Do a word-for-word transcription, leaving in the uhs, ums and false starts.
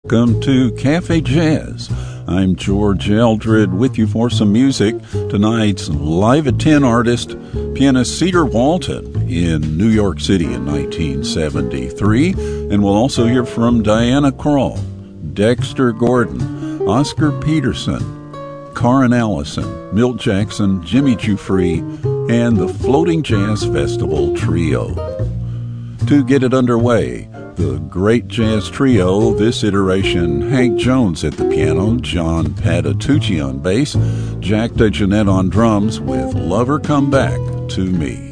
Welcome to Cafe Jazz. I'm George Eldred with you for some music. Tonight's Live at ten artist, pianist Cedar Walton in New York City in nineteen seventy-three. And we'll also hear from Diana Krall, Dexter Gordon, Oscar Peterson, Karen Allison, Milt Jackson, Jimmy Giuffre, and the Floating Jazz Festival Trio. To get it underway, the Great Jazz Trio, this iteration, Hank Jones at the piano, John Patitucci on bass, Jack DeJohnette on drums with Lover Come Back to Me.